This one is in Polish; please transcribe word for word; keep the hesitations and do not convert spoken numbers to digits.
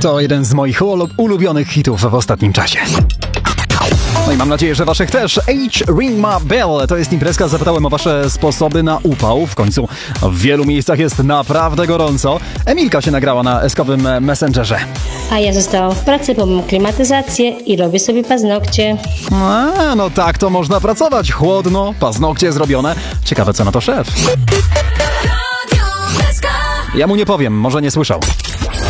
To jeden z moich ulu- ulubionych hitów w ostatnim czasie. No i mam nadzieję, że waszych też. H. Ring My Bell. To jest imprezka. Zapytałem o wasze sposoby na upał. W końcu w wielu miejscach jest naprawdę gorąco. Emilka się nagrała na eskowym Messengerze. A ja zostałam w pracy, bo mam klimatyzację i robię sobie paznokcie. A, no tak to można pracować. Chłodno, paznokcie zrobione. Ciekawe, co na to szef. Ja mu nie powiem, może nie słyszał.